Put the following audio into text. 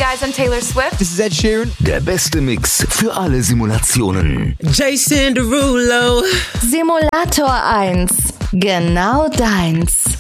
guys, I'm Taylor Swift. This is Ed Sheeran. Der beste Mix für alle Simulationen. Jason Derulo. Simulator 1. Genau deins.